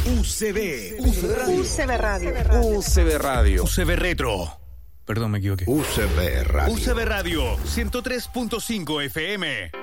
UCB Radio. UCB Radio. UCB Radio. UCB Retro. Perdón, me equivoqué. UCB Radio. UCB Radio 103.5 FM.